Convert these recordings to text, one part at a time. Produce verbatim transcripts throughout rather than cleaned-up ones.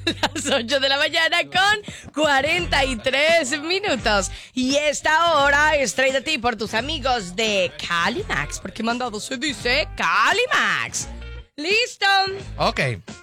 Las ocho de la mañana con cuarenta y tres minutos. Y esta hora es traída a ti por tus amigos de Calimax. Porque mandado se dice Calimax. ¿Listo? Ok.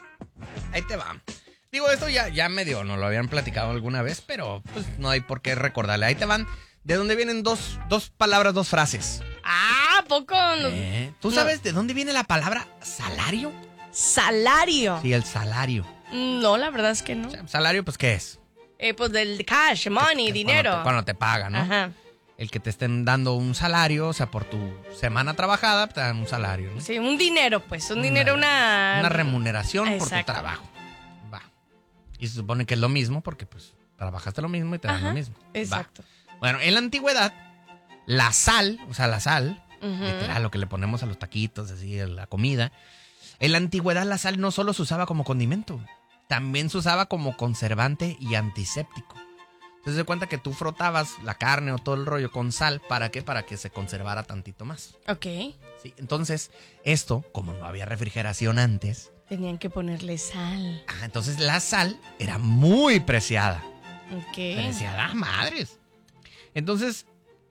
Ahí te va. Digo, esto ya, ya medio nos lo habían platicado alguna vez, pero pues no hay por qué recordarle. Ahí te van. ¿De dónde vienen dos, dos palabras, dos frases? Ah, poco. ¿Eh? ¿Tú no. sabes de dónde viene la palabra salario? Salario. Sí, el salario. No, la verdad es que no. O sea, salario, pues, ¿qué es? Eh, pues del cash, money, Que- dinero. Cuando te, cuando te pagan, ¿no? Ajá. El que te estén dando un salario, o sea, por tu semana trabajada, te dan un salario, ¿no? Sí, un dinero, pues. Un dinero, una. Una remuneración por tu Exacto. trabajo. Va. Y se supone que es lo mismo porque, pues, trabajaste lo mismo y te dan Ajá, lo mismo. Va. exacto. Bueno, en la antigüedad, la sal, o sea, la sal, Ujú. literal, lo que le ponemos a los taquitos, así, a la comida. En la antigüedad la sal no solo se usaba como condimento, también se usaba como conservante y antiséptico. Entonces se cuenta que tú frotabas la carne o todo el rollo con sal, ¿para qué? Para que se conservara tantito más. Ok. Sí, entonces, esto, como no había refrigeración antes, Tenían que ponerle sal. ajá, entonces la sal era muy preciada. Ok. Preciada, madres. Entonces,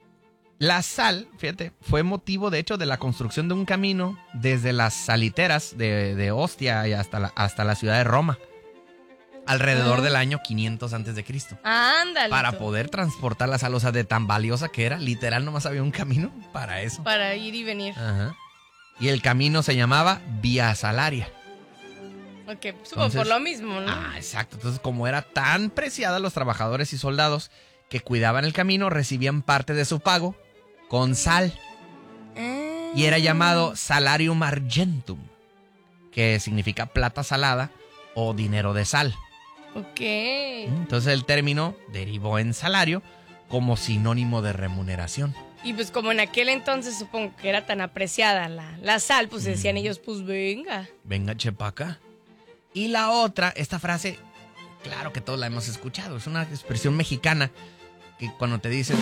la sal, fíjate, fue motivo de hecho de la construcción de un camino desde las saliteras de, de Ostia y hasta la, hasta la ciudad de Roma, alrededor Ah. del año quinientos antes de Cristo, Ándale. para tú. poder transportar la sal, o sea, de tan valiosa que era, literal nomás había un camino para eso. Para ir y venir. Ajá. Y el camino se llamaba Vía Salaria. Ok, supongo Entonces- por lo mismo, ¿no? Ah, exacto. Entonces, como era tan preciada, los trabajadores y soldados que cuidaban el camino recibían parte de su pago con sal. Ah. Y era llamado salarium argentum, que significa plata salada o dinero de sal. Ok. Entonces el término derivó en salario como sinónimo de remuneración. Y pues como en aquel entonces supongo que era tan apreciada la, la sal, pues decían ellos, pues venga. Venga, chepaca. Y la otra, esta frase, claro que todos la hemos escuchado, es una expresión mexicana que cuando te dicen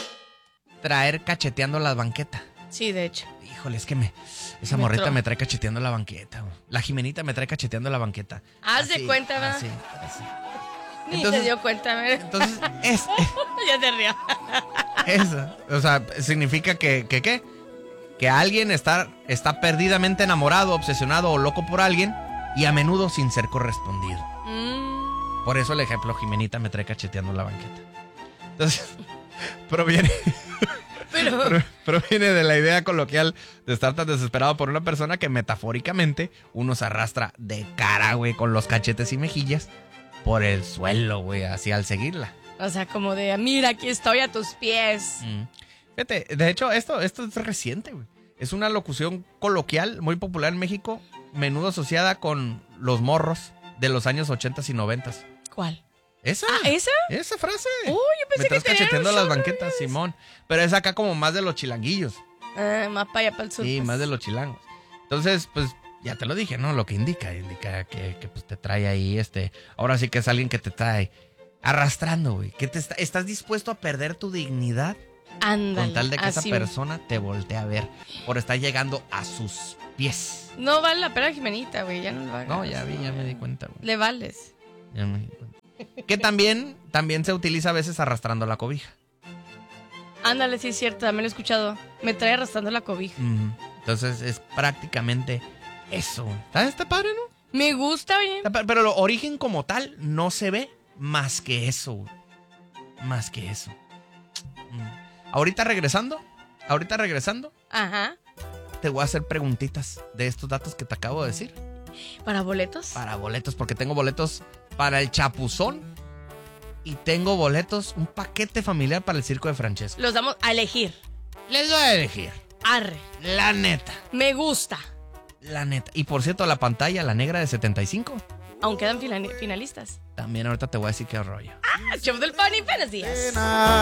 traer cacheteando la banqueta. Sí, de hecho. Híjole, es que me, esa Me morrita tro- me trae cacheteando la banqueta. güey. La Jimenita me trae cacheteando la banqueta. Haz de cuenta, ¿verdad? Así, así. Ni Entonces- se dio cuenta, mira. Entonces, es, Ya te río. eso. O sea, significa que, que ¿qué? Que alguien está, está perdidamente enamorado, obsesionado o loco por alguien y a menudo sin ser correspondido. Mm, Por eso el ejemplo, Jimenita me trae cacheteando la banqueta. Entonces, proviene, pero, pro- proviene de la idea coloquial de estar tan desesperado por una persona que metafóricamente uno se arrastra de cara, güey, con los cachetes y mejillas por el suelo, güey, así al seguirla. o sea, como de, mira, aquí estoy a tus pies. Mm. Fíjate, de hecho, esto, esto es reciente, güey. Es una locución coloquial muy popular en México, menudo asociada con los morros de los años ochentas y noventas. ¿Cuál? ¿Esa? Ah, ¿esa? Esa frase. Uy, yo pensé Me que estás tenía cacheteando las razón, banquetas, Simón. Pero es acá como más de los chilanguillos. Ah, más para allá, para el sur. Sí, pues. más de los chilangos. Entonces, pues, ya te lo dije, ¿no? Lo que indica, indica que, que, pues, te trae ahí, este... Ahora sí que es alguien que te trae arrastrando, güey. Que te está, estás dispuesto a perder tu dignidad Ándale. con tal de que esa así. persona te voltee a ver por estar llegando a sus pies. No vale la pena, Jimenita, güey, ya no lo hagas. No, ya vi, ya me di cuenta, güey. Le vales. Ya me di cuenta. Que también, también se utiliza a veces arrastrando la cobija. Ándale, sí es cierto, también lo he escuchado. Me trae arrastrando la cobija. Ujú. Entonces es prácticamente eso. ¿Está, está padre, no? Me gusta bien. Está pa- Pero el origen como tal no se ve más que eso. güey. Más que eso. Mm. Ahorita regresando, ahorita regresando, Ajá. te voy a hacer preguntitas de estos datos que te acabo de decir. ¿Para boletos? Para boletos, porque tengo boletos para el Chapuzón y tengo boletos, un paquete familiar para el Circo de Francesco. Los damos a elegir. Les voy a elegir. Arre. La neta. Me gusta. La neta. Y por cierto, la pantalla, la negra de setenta y cinco. Aún quedan fila- finalistas. También ahorita te voy a decir qué rollo. Ah, show del Funny, buenos días.